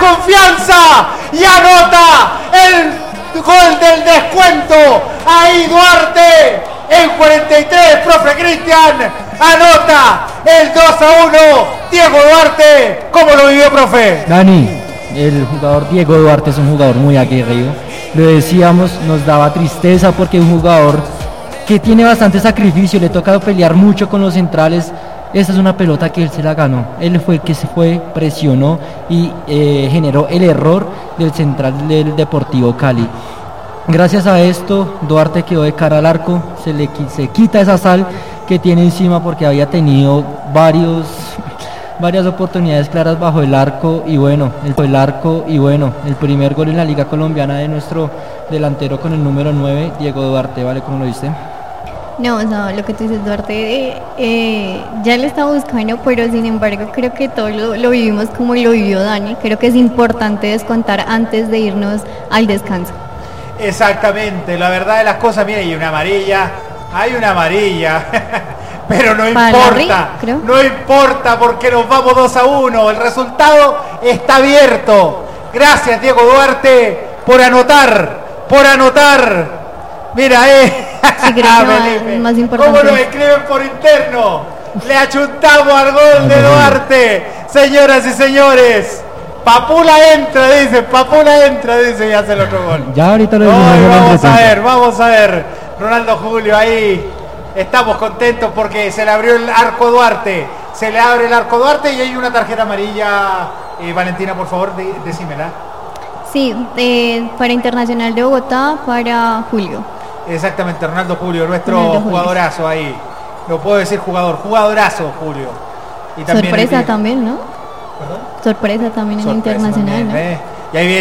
confianza y anota el gol del descuento. Ahí Duarte en 43, profe Cristian anota el 2-1. Diego Duarte, ¿cómo lo vivió, profe? Dani, el jugador Diego Duarte es un jugador muy aguerrido. Lo decíamos, nos daba tristeza porque es un jugador que tiene bastante sacrificio, le toca pelear mucho con los centrales. Esta es una pelota que él se la ganó. Él fue el que se fue, presionó y generó el error del central del Deportivo Cali. Gracias a esto, Duarte quedó de cara al arco, se quita esa sal que tiene encima porque había tenido varias oportunidades claras bajo el arco y bueno, el primer gol en la Liga Colombiana de nuestro delantero con el número 9, Diego Duarte, ¿vale? ¿Cómo lo viste? No, lo que tú dices, Duarte, ya le estaba buscando, pero sin embargo creo que todos lo vivimos como lo vivió Dani. Creo que es importante descontar antes de irnos al descanso. Exactamente, la verdad de las cosas, mira, hay una amarilla, pero no importa, no importa porque nos vamos 2-1, el resultado está abierto. Gracias, Diego Duarte, por anotar, mira, sí, creo más importante. ¿Cómo lo escriben por interno? Le achuntamos al gol de Duarte, señoras y señores. Papula entra, dice, y hace el otro gol. Ya ahorita lo vamos a ver. Ronaldo Julio ahí. Estamos contentos porque se le abrió el arco a Duarte. Se le abre el arco a Duarte y hay una tarjeta amarilla. Valentina, por favor, decímela. Sí, para Internacional de Bogotá, para Julio. Exactamente, Ronaldo Julio, nuestro jugadorazo ahí. No puedo decir jugadorazo, Julio. Y también sorpresa también, ¿no? ¿Perdón? Sorpresa también en Internacional, también, ¿no? Y ahí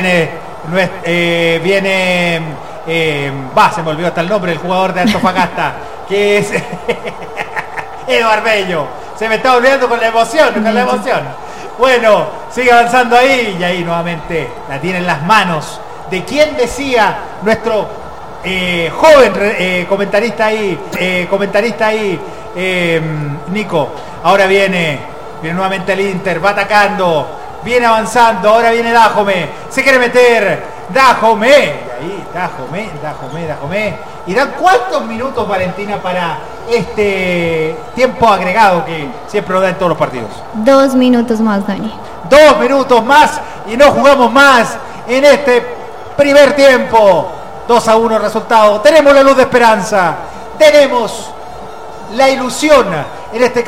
se me olvidó hasta el nombre del jugador de Antofagasta, que es Eduardo Bello. Se me está olvidando con la emoción. Bueno, sigue avanzando ahí y ahí nuevamente la tiene en las manos de quien decía nuestro joven comentarista ahí, Nico. Ahora viene nuevamente el Inter, va atacando, viene avanzando, ahora viene Dajome, se quiere meter, Dajome, y ahí, Dajome, y dan ¿cuántos minutos, Valentina, para este tiempo agregado que siempre lo da en todos los partidos? 2 minutos más, Dani. 2 minutos más y no jugamos más en este primer tiempo. 2-1 resultado, tenemos la luz de esperanza, tenemos la ilusión en este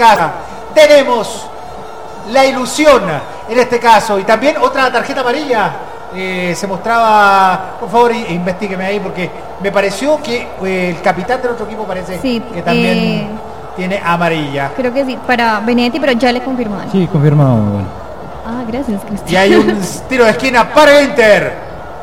caso, y también otra tarjeta amarilla se mostraba. Por favor, investígueme ahí porque me pareció que el capitán del otro equipo parece que también tiene amarilla. Creo que sí, para Benedetti, pero ya le confirmaron. Sí, confirmado. Bueno. Ah, gracias, Cristian. Y hay un tiro de esquina para el Inter.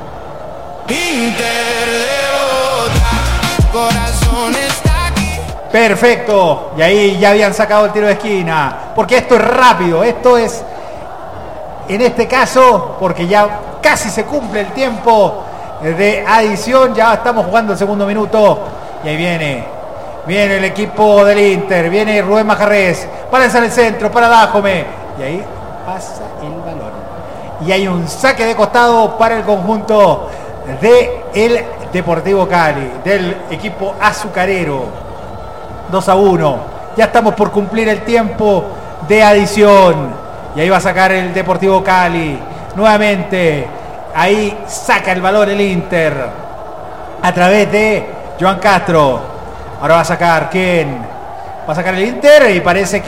Perfecto, y ahí ya habían sacado el tiro de esquina, porque esto es rápido, esto es, en este caso, porque ya casi se cumple el tiempo de adición, ya estamos jugando el segundo minuto, y ahí viene el equipo del Inter, viene Rubén Majarrés, para lanzar el centro, para Dajome, y ahí pasa el balón, y hay un saque de costado para el conjunto del Deportivo Cali, del equipo azucarero. 2-1, ya estamos por cumplir el tiempo de adición y ahí va a sacar el Deportivo Cali nuevamente, ahí saca el balón el Inter a través de Joan Castro. Ahora va a sacar ¿quién? Va a sacar el Inter y parece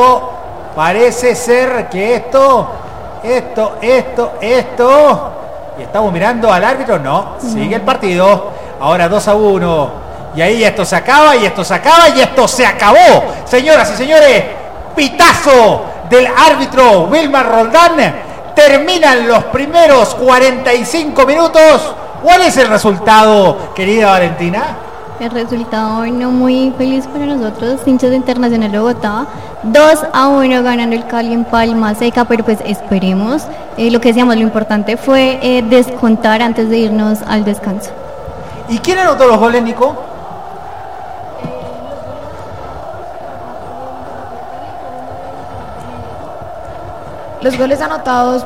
ser que esto y estamos mirando al árbitro, no, sigue el partido, ahora 2-1. Y ahí esto se acaba, y esto se acabó. Señoras y señores, pitazo del árbitro Wilmar Roldán. Terminan los primeros 45 minutos. ¿Cuál es el resultado, querida Valentina? El resultado no muy feliz para nosotros, hinchas de Internacional de Bogotá. 2-1 ganando el Cali en Palma Seca, pero pues esperemos. Lo que decíamos, lo importante fue descontar antes de irnos al descanso. ¿Y quién anotó los goles, Nico? Los goles anotados